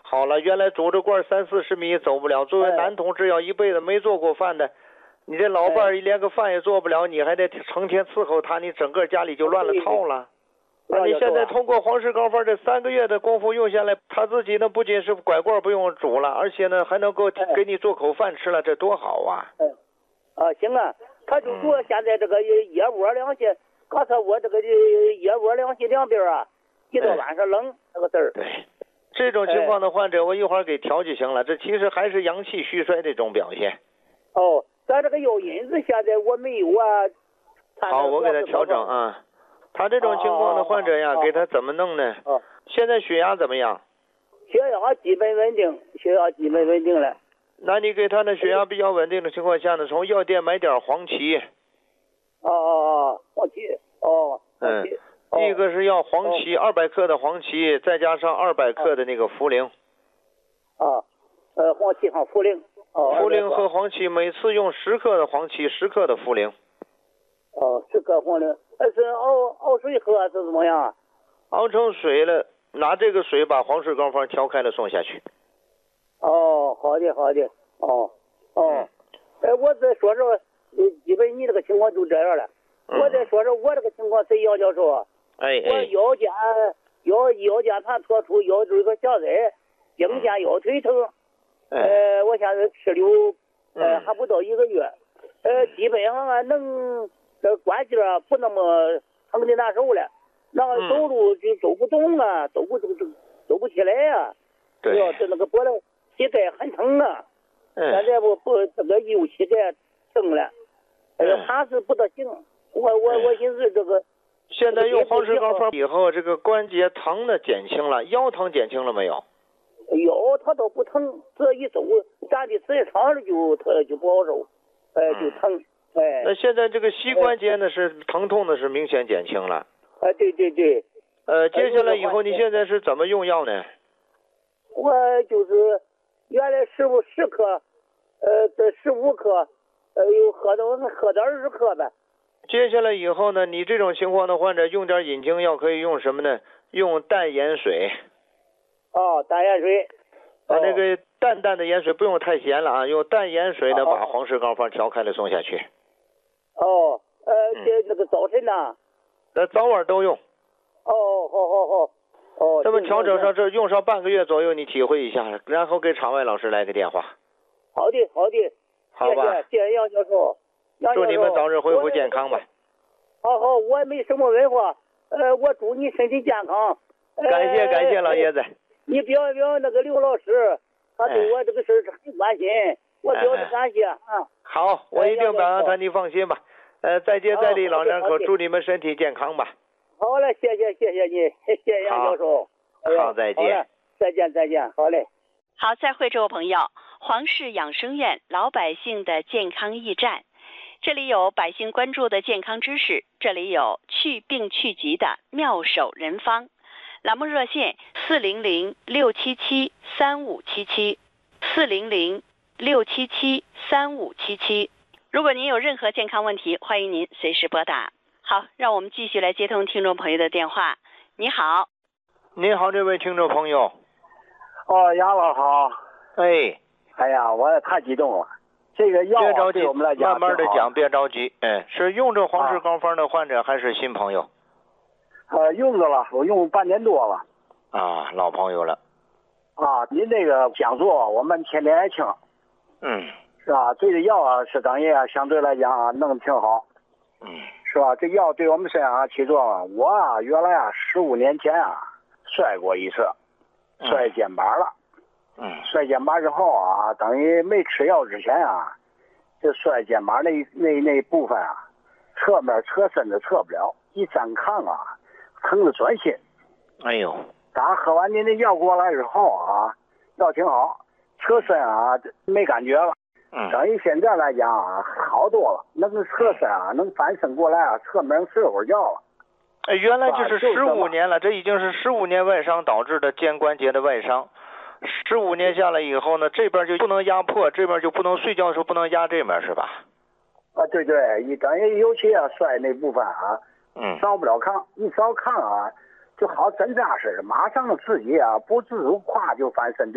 好了，原来拄着棍30-40米走不了。作为男同志，要一辈子没做过饭的，你这老伴儿连个饭也做不了，你还得成天伺候他，你整个家里就乱了套了。你现在通过黄氏高方这3个月的功夫用下来，他自己呢不仅是拐棍不用煮了，而且呢还能够给你做口饭吃了，这多好啊！ 行啊，他就说现在这个腋窝凉气，刚才我这个腋窝凉气两边啊，一到晚上冷这个事儿。 对，这种情况的患者，我一会儿给调就行了。这其实还是阳气虚衰的一种表现。 咱这个药引子现在我没有啊。 好，我给他调整啊。他这种情况的患者呀，给他怎么弄呢？现在血压怎么样？ 血压基本稳定了。 那你给他的血压比较稳定的情况下呢，从药店买点黄芪。 黄芪。 第一个是要黄芪，200克的黄芪，再加上200克的那个茯苓。 黄芪和茯苓。 茯苓和黄芪每次用10克的黄芪，10克的茯苓。 10克茯苓，是熬水喝是怎么样？ 熬成水了，拿这个水把黄氏膏方调开了送下去。 好的。我再说说，基本你这个情况就这样了。我再说说我这个情况是姚教授。我腰间盘突出，腰椎和下窄，颈肩腰腿疼。我现在吃了还不到1个月。基本上能这关节不那么疼的难受了，那个走路就走不动啊，走不起来啊。对，那个脖子膝盖很疼啊。现在这个右膝盖疼了，还是不得行。我寻思这个。 现在用黄氏膏方以后，这个关节疼的减轻了，腰疼减轻了没有？ 腰它倒不疼，这一走站的时间长了就不好受，就疼。 那现在这个膝关节呢是疼痛的是明显减轻了。 对。 接下来以后你现在是怎么用药呢？ 我就是原来10克，这15克，又喝点20克呗。 接下来以后呢，你这种情况的患者用点引经药可以用什么呢？用淡盐水。 淡盐水。 那个淡淡的盐水，不用太咸了啊，用淡盐水呢把黄氏膏方调开了送下去。 那个早晨呢？ 早晚都用。 好。 这么调整上这用上半个月左右，你体会一下，然后给场外老师来个电话。 好的。 好吧。 谢谢杨教授。 祝你们早日恢复健康吧。 好，我没什么文化，我祝你身体健康。 感谢老爷子。 你表那个刘老师，他对我这个事儿很关心，我表示感谢啊。 好，我一定表扬他，你放心吧。再接再厉，老两口，祝你们身体健康吧。 好嘞，谢谢你，谢谢杨教授。 好，再见。 再见，好嘞。 好，再会，这位朋友，黄氏养生院老百姓的健康驿站。这里有百姓关注的健康知识，这里有去病去疾的妙手人方。栏目热线400-677-3577，400-677-3577。如果您有任何健康问题，欢迎您随时拨打。好，让我们继续来接通听众朋友的电话。你好。 你好，这位听众朋友。 杨老好。 哎呀，我也太激动了。这个药对我们来讲， 慢慢的讲，别着急。是用着黄氏膏方的患者还是新朋友？ 用着了，我用半年多了。 老朋友了。 您这个讲座我们天天爱听。是吧？这个药是等于相对来讲弄得挺好。是吧？这药对我们身上起作用。我原来15年前摔过一次，摔肩膀了。摔肩膀之后等于没吃药之前这摔肩膀那部分侧面侧身子侧不了，一站炕疼得钻心。 哎呦！ 打喝完您的药过来之后药挺好，侧身没感觉了。等于现在来讲好多了，那个侧身能翻身过来侧面睡会儿觉了。 原来就是15年了，这已经是15年外伤导致的肩关节的外伤。15年下来以后呢，这边就不能压迫，这边就不能睡觉的时候不能压这边，是吧？ 对，等于尤其摔那部分烧不了炕，一烧炕就好针扎似的，马上自己不自主咵就翻身。